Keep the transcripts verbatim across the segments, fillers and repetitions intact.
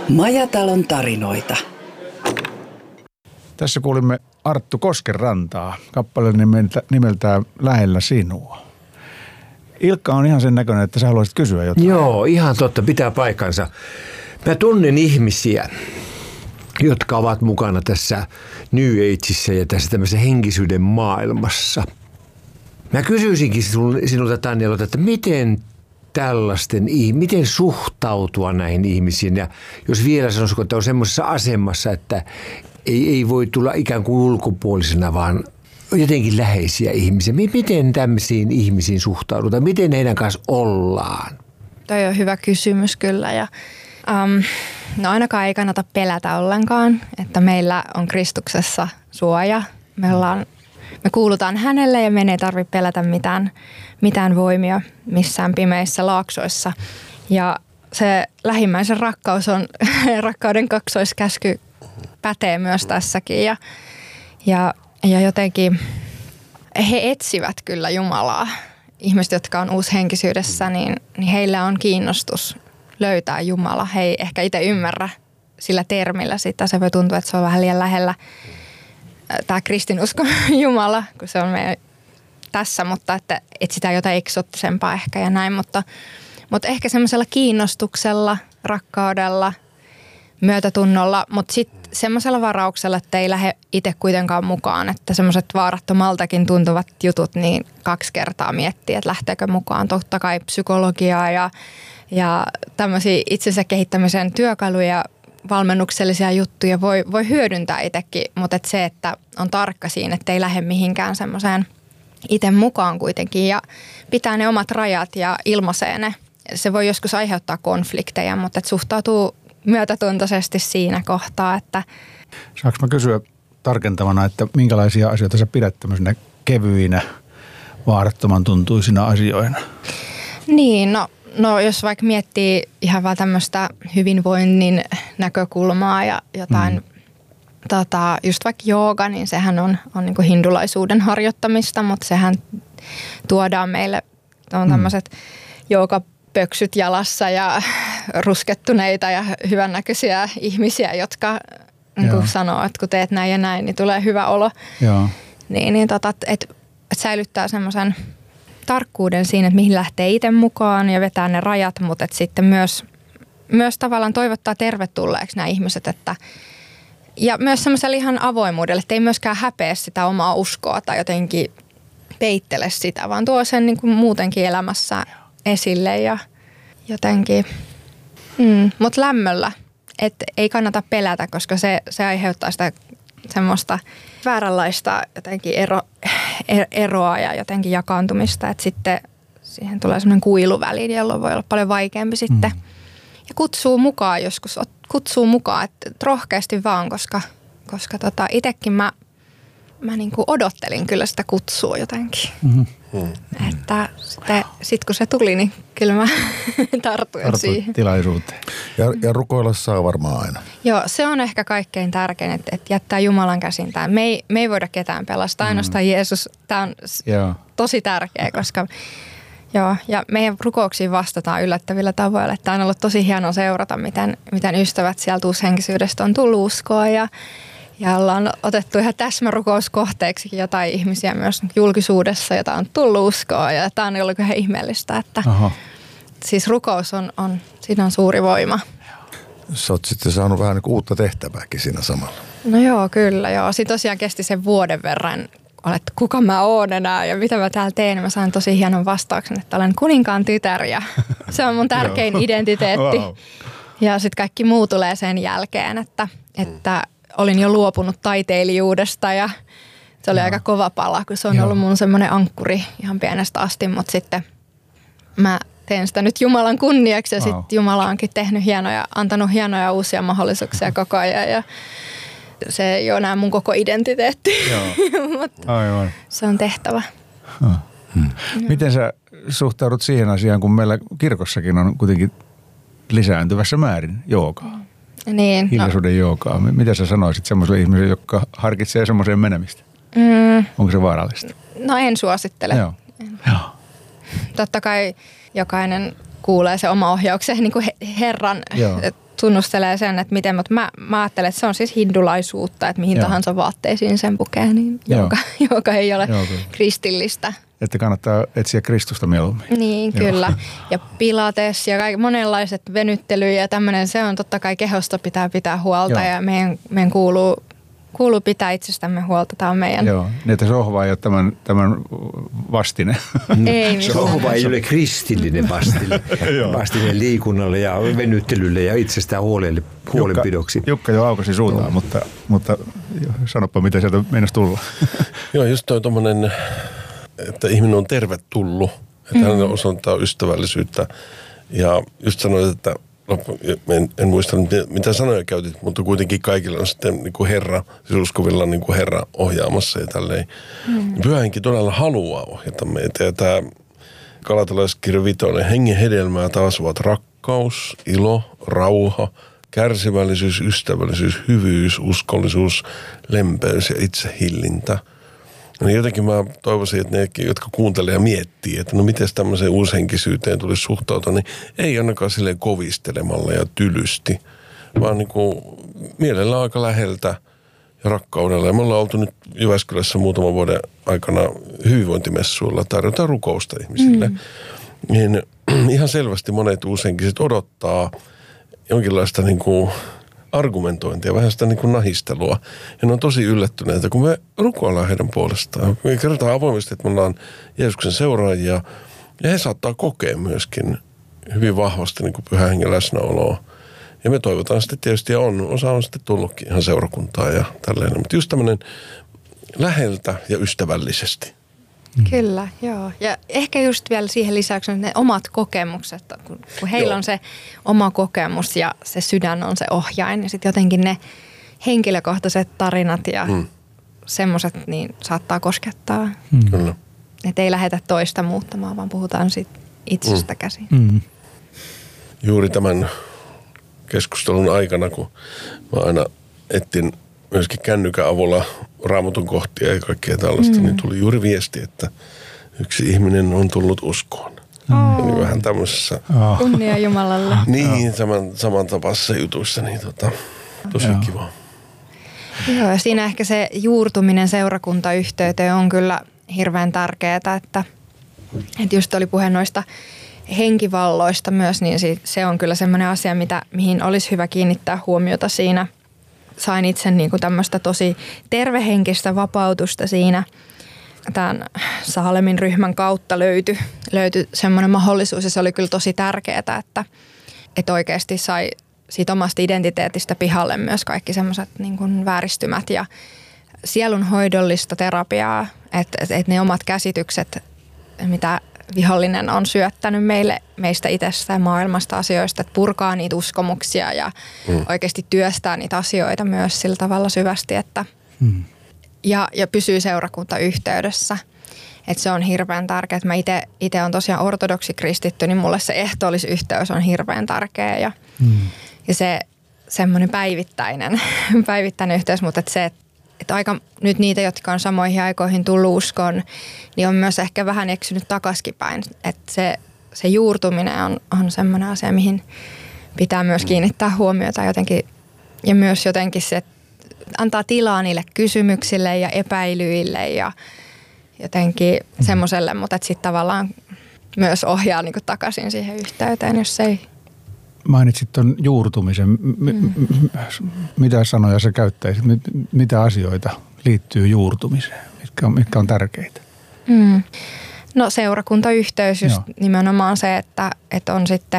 Majatalon tarinoita. Tässä kuulimme Arttu Koskenrantaa, kappale nimeltä, nimeltään Lähellä sinua. Ilkka on ihan sen näköinen, että sä haluaisit kysyä jotain. Joo, ihan totta, pitää paikkansa. Mä tunnen ihmisiä, jotka ovat mukana tässä New Ageissa ja tässä tämmöisessä henkisyyden maailmassa. Mä kysyisinkin sinulta, Tanjalta, että miten tällaisten, miten suhtautua näihin ihmisiin? Ja jos vielä sanoisiko, että on semmoisessa asemassa, että ei, ei voi tulla ikään kuin ulkopuolisena, vaan jotenkin läheisiä ihmisiä. Miten tämmöisiin ihmisiin suhtaudutaan? Miten heidän kanssa ollaan? Toi on hyvä kysymys kyllä. Ja, um, no ainakaan ei kannata pelätä ollenkaan, että meillä on Kristuksessa suoja. Me, ollaan, me kuulutaan hänelle ja meidän ei tarvitse pelätä mitään, mitään voimia missään pimeissä laaksoissa. Ja se lähimmäisen rakkaus on, rakkauden kaksoiskäsky pätee myös tässäkin. Ja, ja, ja jotenkin he etsivät kyllä Jumalaa. Ihmiset, jotka on uushenkisyydessä, niin, niin heillä on kiinnostus löytää Jumala. He ei ehkä itse ymmärrä sillä termillä sitä. Se voi tuntua, että se on vähän liian lähellä tämä kristinusko Jumala, kun se on meidän tässä, mutta että etsitään jotain eksoottisempaa ehkä ja näin. Mutta, mutta ehkä semmoisella kiinnostuksella, rakkaudella, myötätunnolla, mutta sitten semmoisella varauksella, että ei lähde itse kuitenkaan mukaan, että semmoiset vaarattomaltakin tuntuvat jutut, niin kaksi kertaa miettii, että lähteekö mukaan. Totta kai psykologiaa ja, ja tämmöisiä itsensä kehittämisen työkaluja, valmennuksellisia juttuja voi, voi hyödyntää itsekin, mutta et se, että on tarkka siinä, että ei lähde mihinkään semmoiseen itse mukaan kuitenkin ja pitää ne omat rajat ja ilmaisee ne. Se voi joskus aiheuttaa konflikteja, mutta et suhtautuu myötätuntoisesti siinä kohtaa, että... Saanko mä kysyä tarkentavana, että minkälaisia asioita sä pidät tämmöisenä kevyinä, vaarattoman tuntuisina asioina? Niin, no, no jos vaikka miettii ihan vaan tämmöistä hyvinvoinnin näkökulmaa ja jotain, mm. tota, just vaikka jooga, niin sehän on, on niin kuin hindulaisuuden harjoittamista, mutta sehän tuodaan meille, on tämmöiset mm. jooga pöksyt jalassa ja ruskettuneita ja hyvännäköisiä ihmisiä, jotka niin kuin sanoo, että kun teet näin ja näin, niin tulee hyvä olo. Joo. Niin, niin tota, että et säilyttää semmoisen tarkkuuden siinä, että mihin lähtee itse mukaan ja vetää ne rajat, mutta että sitten myös, myös tavallaan toivottaa tervetulleeksi nämä ihmiset, että ja myös semmoisella ihan avoimuudella, että ei myöskään häpeä sitä omaa uskoa tai jotenkin peittele sitä, vaan tuo sen niin kuin muutenkin elämässä esille ja jotenkin, mm, mutta lämmöllä, että ei kannata pelätä, koska se, se aiheuttaa sitä semmoista vääränlaista jotenkin ero, eroa ja jotenkin jakaantumista, että sitten siihen tulee semmoinen kuiluväli, jolloin voi olla paljon vaikeampi sitten. Mm. Ja kutsuu mukaan joskus, kutsuu mukaan, että rohkeasti vaan, koska, koska tota, itsekin mä, mä niinku odottelin kyllä sitä kutsua jotenkin. Mm-hmm. Mm. Että sitten sit kun se tuli, niin kyllä mä tartuin Tartuit siihen. tilaisuuteen. Ja, ja rukoilla saa varmaan aina. Joo, se on ehkä kaikkein tärkein, että, että jättää Jumalan käsin tämän. Me ei, me ei voida ketään pelastaa, ainoastaan mm. Jeesus. Tämä on joo. tosi tärkeä, koska joo, ja meidän rukouksiin vastataan yllättävillä tavoilla. Tämä on ollut tosi hienoa seurata, miten, miten ystävät sieltä uushenkisyydestä on tullut uskoa ja Ja ollaan otettu ihan täsmärukouskohteeksikin jotain ihmisiä myös julkisuudessa, jota on tullut uskoa. Ja tämä on ollut ihan ihmeellistä, että Aha. siis rukous on, on, siinä on suuri voima. Sä oot sitten saanut vähän niin kuin uutta tehtävääkin siinä samalla. No joo, kyllä joo. Sitten tosiaan kesti sen vuoden verran, että kuka mä oon enää ja mitä mä täällä teen. Mä sain tosi hienon vastauksen, että olen kuninkaan tytär ja se on mun tärkein identiteetti. Wow. Ja sitten kaikki muu tulee sen jälkeen, että... että olin jo luopunut taiteilijuudesta ja se oli Joo. aika kova pala, kun se on Joo. ollut mun semmoinen ankkuri ihan pienestä asti, mutta sitten mä teen sitä nyt Jumalan kunniaksi ja wow. sitten Jumala onkin tehnyt hienoja, antanut hienoja uusia mahdollisuuksia koko ajan ja se ei ole enää mun koko identiteetti, mutta Aivan. se on tehtävä. Hmm. Hmm. Miten sä suhtaudut siihen asiaan, kun meillä kirkossakin on kuitenkin lisääntyvässä määrin joogaa? Niin, hiljaisuuden no. joogaa. Mitä sä sanoisit semmoiselle ihmiselle, joka harkitsee semmoiseen menemistä? Mm. Onko se vaarallista? No en suosittele. Joo. En. Joo. Totta kai jokainen kuulee se oma ohjaukseen niin kuin Herran tunnustelee sen, että miten, mutta mä, mä ajattelen, että se on siis hindulaisuutta, että mihin Joo. tahansa vaatteisiin sen pukee, niin joka, joka ei ole Joo, kristillistä. Että kannattaa etsiä Kristusta mieluummin. Niin, Joo. kyllä. Ja pilates ja kaikki, monenlaiset venyttely ja tämmöinen, se on totta kai kehosta pitää pitää huolta Joo. ja meidän, meidän kuuluu, kuuluu pitää itsestämme huolta. Tämä on meidän... Joo, niin että sohva ei ole tämän, tämän vastine. Ei sohva ei ole kristillinen vastine. Vastine liikunnalle ja venyttelylle ja itsestään huolelle, huolenpidoksi. Jukka, Jukka jo aukasi suutaan, no. mutta, mutta sanoppa, mitä sieltä meinasi tulla. Joo, just toi tommonen... että ihminen on tervetullut, että mm-hmm. hänelle osoittaa ystävällisyyttä. Ja just sanoit, että en, en muista mitä sanoja käytit, mutta kuitenkin kaikilla on sitten niin kuin Herra, siis uskovilla niin kuin Herra ohjaamassa ja tälleen. Mm-hmm. Pyhä Henki todella haluaa ohjata meitä. Ja tämä Galatalaiskirja vitonen, hengen hedelmää taas ovat rakkaus, ilo, rauha, kärsivällisyys, ystävällisyys, hyvyys, uskollisuus, lempeys ja itsehillintä. Niin jotenkin mä toivoisin, että ne, jotka kuuntelee ja miettii, että no miten tämmöiseen uushenkisyyteen tulisi suhtautua, niin ei ainakaan silleen kovistelemalla ja tylysti, vaan niin kuin mielellä aika läheltä ja rakkaudella. Ja me ollaan oltu nyt Jyväskylässä muutaman vuoden aikana hyvinvointimessuilla, tarjotaan rukousta ihmisille. Mm. Niin ihan selvästi monet uushenkiset odottaa jonkinlaista niin kuin argumentointia, vähän sitä niin kuin nahistelua. Ja ne on tosi yllättyneitä, kun me rukoillaan heidän puolestaan. Me kerrotaan avoimesti, että me ollaan Jeesuksen seuraajia, ja he saattaa kokea myöskin hyvin vahvasti niin kuin Pyhän Hengen läsnäoloa. Ja me toivotaan sitten tietysti, ja on, osa on sitten tullutkin ihan seurakuntaa ja tälleen. Mutta just tämmöinen läheltä ja ystävällisesti. Kyllä, joo. Ja ehkä just vielä siihen lisäksi ne omat kokemukset, kun, kun heillä joo. on se oma kokemus ja se sydän on se ohjain. Ja sitten jotenkin ne henkilökohtaiset tarinat ja mm. semmoiset niin saattaa koskettaa. Mm. Kyllä. Että ei lähdetä toista muuttamaan, vaan puhutaan sit itsestä mm. käsin. Mm. Juuri tämän keskustelun aikana, kun mä aina etsin myöskin kännykän avulla Raamatun kohtia ja kaikkea tällaista, mm. niin tuli juuri viesti, että yksi ihminen on tullut uskoon. Oh. Niin vähän tämmöisessä... Oh. Kunnia Jumalalle. Niin, saman, samantapaisessa jutuissa, niin tota, tosi oh. kiva. Joo, ja siinä ehkä se juurtuminen seurakuntayhteyteen on kyllä hirveän tärkeää, että, että just oli puhe noista henkivalloista myös, niin se on kyllä semmoinen asia, mitä, mihin olisi hyvä kiinnittää huomiota siinä. Sain itse niin kuin tämmöistä tosi tervehenkistä vapautusta siinä. Tämän Saalemin ryhmän kautta löytyi, löytyi semmoinen mahdollisuus ja se oli kyllä tosi tärkeää, että, että oikeasti sai siitä omasta identiteetistä pihalle myös kaikki semmoiset niin kuin vääristymät ja sielunhoidollista terapiaa, että, että ne omat käsitykset, mitä vihollinen on syöttänyt meille, meistä itsestä ja maailmasta asioista, että purkaa niitä uskomuksia ja mm. oikeasti työstää niitä asioita myös sillä tavalla syvästi, että mm. ja, ja pysyy seurakuntayhteydessä. Että se on hirveän tärkeää. Mä itse itse on tosiaan ortodoksi kristitty, niin mulle se ehtoollisyhteys on hirveän tärkeä ja, mm. ja se semmoinen päivittäinen, päivittäinen yhteys, mutta että se, että Että aika nyt niitä, jotka on samoihin aikoihin tullut uskoon, niin on myös ehkä vähän eksynyt takaisin päin. Että se, se juurtuminen on, on semmoinen asia, mihin pitää myös kiinnittää huomiota jotenkin. Ja myös jotenkin se, että antaa tilaa niille kysymyksille ja epäilyille ja jotenkin semmoiselle, mutta että sitten tavallaan myös ohjaa niin kuin takaisin siihen yhteyteen, jos ei... Mainitsit tuon juurtumisen. M- mm. Mitä sanoja sä käyttäisit? Mitä asioita liittyy juurtumiseen? Mitkä on, mitkä on tärkeitä? Mm. No seurakuntayhteys just Joo. nimenomaan se, että, että on sitten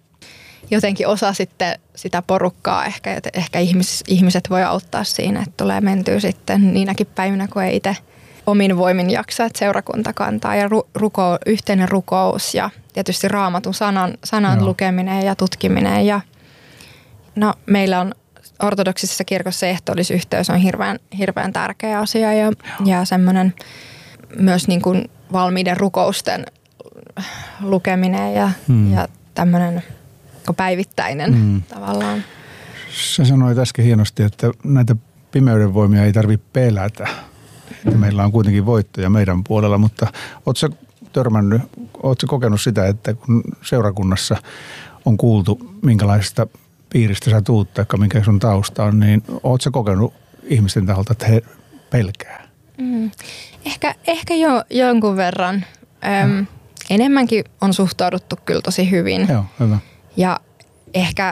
jotenkin osa sitten sitä porukkaa ehkä. Että ehkä ihmis, ihmiset voi auttaa siinä, että tulee mentyä sitten niinäkin päivinä, kun ei itse omin voimin jaksa, että seurakunta kantaa ja ru, ruko, yhteinen rukous ja tietysti Raamatun sanan, sanan lukeminen ja tutkiminen. Ja, no, meillä on ortodoksisessa kirkossa ehtoollisyhteys on hirveän, hirveän tärkeä asia ja, ja semmoinen myös niin kuin valmiiden rukousten lukeminen ja, hmm. ja tämmöinen päivittäinen hmm. tavallaan. Sä sanoit äsken hienosti, että näitä pimeyden voimia ei tarvitse pelätä. Että meillä on kuitenkin voittoja meidän puolella, mutta ootko sä törmännyt, ootko sä kokenut sitä, että kun seurakunnassa on kuultu minkälaisista piiristä sä tuut tai mikä sun tausta on, niin oot sä kokenut ihmisten taholta, että he pelkää? Mm. Ehkä, ehkä jo jonkun verran. Öm, enemmänkin on suhtauduttu kyllä tosi hyvin. Joo, hyvä. Ja ehkä,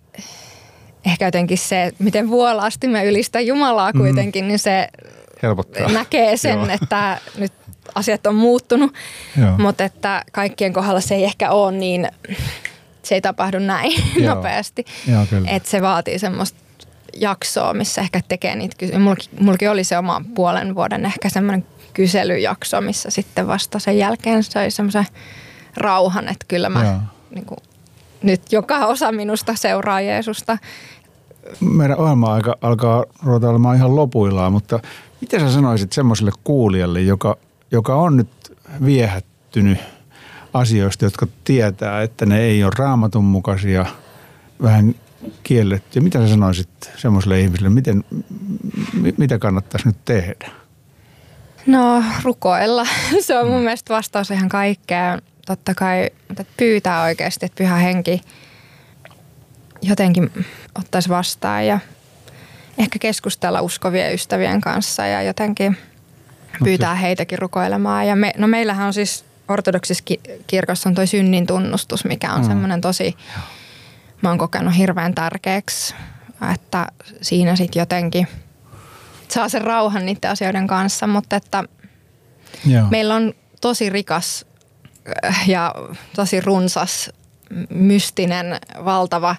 ehkä jotenkin se, miten vuolaasti mä ylistän Jumalaa kuitenkin, mm. niin se helpottaa. Näkee sen, Joo. että nyt asiat on muuttunut. Joo. Mutta että kaikkien kohdalla se ei ehkä ole niin, se ei tapahdu näin Joo. nopeasti. Että se vaatii semmoista jaksoa, missä ehkä tekee niitä kysymyksiä. Mullakin oli se oma puolen vuoden ehkä semmoinen kyselyjakso, missä sitten vasta sen jälkeen sai semmoisen rauhan, että kyllä mä niin kuin, nyt joka osa minusta seuraa Jeesusta. Meidän ohjelma aika alkaa ruveta olemaan ihan lopuillaan, mutta mitä sä sanoisit semmoiselle kuulijalle, joka, joka on nyt viehättynyt asioista, jotka tietää, että ne ei ole Raamatun mukaisia, vähän kiellettyjä. Mitä sä sanoisit semmoiselle ihmiselle, miten, mitä kannattaisi nyt tehdä? No rukoilla. Se on mun mielestä vastaus ihan kaikkeen. Totta kai pyytää oikeasti, että Pyhä Henki jotenkin ottaisi vastaan ja ehkä keskustella uskovien ystävien kanssa ja jotenkin pyytää heitäkin rukoilemaan. Ja me, no meillähän on siis ortodoksissa kirkossa on toi synnin tunnustus, mikä on mm. semmoinen tosi, mä oon kokenut hirveän tärkeäksi, että siinä sitten jotenkin saa sen rauhan niiden asioiden kanssa, mutta että Joo. meillä on tosi rikas ja tosi runsas, mystinen, valtava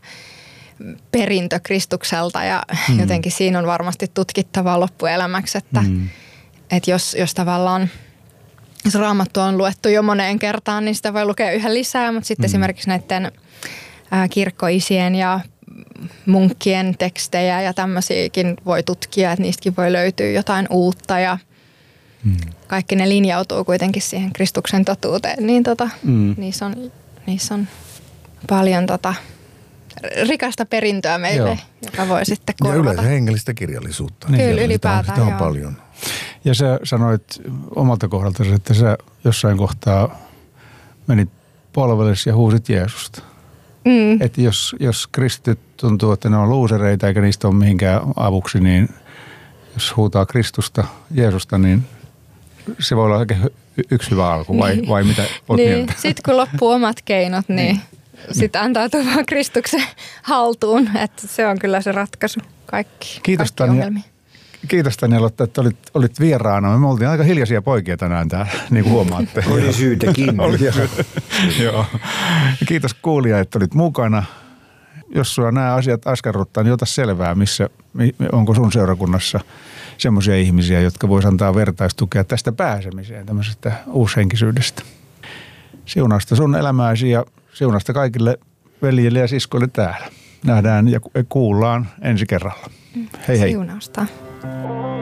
perintö Kristukselta ja mm. jotenkin siinä on varmasti tutkittavaa loppuelämäksi, että, mm. että jos, jos tavallaan jos Raamattu on luettu jo moneen kertaan, niin sitä voi lukea yhä lisää, mutta sitten mm. esimerkiksi näiden ää, kirkkoisien ja munkkien tekstejä ja tämmöisiäkin voi tutkia, että niistäkin voi löytyä jotain uutta ja mm. kaikki ne linjautuu kuitenkin siihen Kristuksen totuuteen, niin tota, mm. niissä, on, niissä on paljon tota, rikasta perintöä meille, Joo. joka voi sitten korvata. Ja yleensä hengellistä kirjallisuutta. Niin, kyllä ylipäätään. Sitä on, sitä on paljon. Ja sä sanoit omalta kohdalta, että sä jossain kohtaa menit polvellesi ja huusit Jeesusta. Mm. Että jos, jos kristityt tuntuu, että ne on luusereita eikä niistä ole mihinkään avuksi, niin jos huutaa Kristusta, Jeesusta, niin se voi olla oikein yksi hyvä alku, vai, niin. vai mitä olet niin. mieltä? Sitten kun loppuu omat keinot, niin, niin. sitten antautuu vaan Kristuksen haltuun, että se on kyllä se ratkaisu kaikki, Kiitos, kaikki ongelmiin. Kiitos Tanja, että olit, olit vieraana. Me oltiin aika hiljaisia poikia tänään täällä, niin kuin huomaatte. Oli syytäkin. Oli Joo. Kiitos kuulija, että olit mukana. Jos sulla nämä asiat askarruttaa, niin ota selvää, missä, onko sun seurakunnassa semmoisia ihmisiä, jotka vois antaa vertaistukea tästä pääsemiseen, tämmöisestä uushenkisyydestä. Siunausta sun elämääsi ja siunausta kaikille veljille ja siskoille täällä. Nähdään ja kuullaan ensi kerralla. Hei hei. Siunausta.